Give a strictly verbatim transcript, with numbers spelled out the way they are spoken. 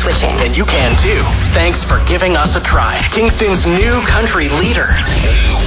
switching. And you can too. Thanks for giving us a try. Kingston's new country leader.